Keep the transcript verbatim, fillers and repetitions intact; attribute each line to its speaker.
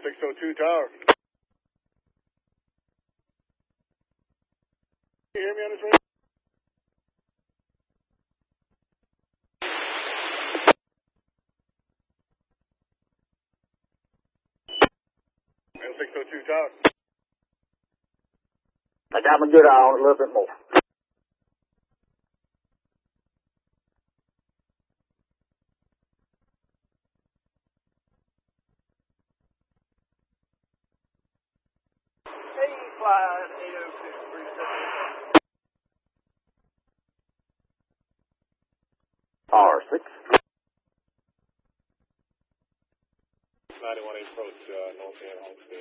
Speaker 1: six oh two Tower. Can you hear me on this radio? six oh two Tower.
Speaker 2: I got my good eye on it a little bit more.
Speaker 1: Hey, fly eight oh six three seven.
Speaker 2: R six.
Speaker 1: ninety-one approach, uh, North End Homestead.